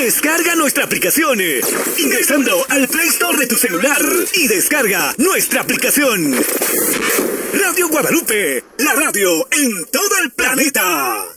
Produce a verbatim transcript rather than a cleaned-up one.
Descarga nuestra aplicación ingresando al Play Store de tu celular y descarga nuestra aplicación. Radio Guadalupe, la radio en todo el planeta.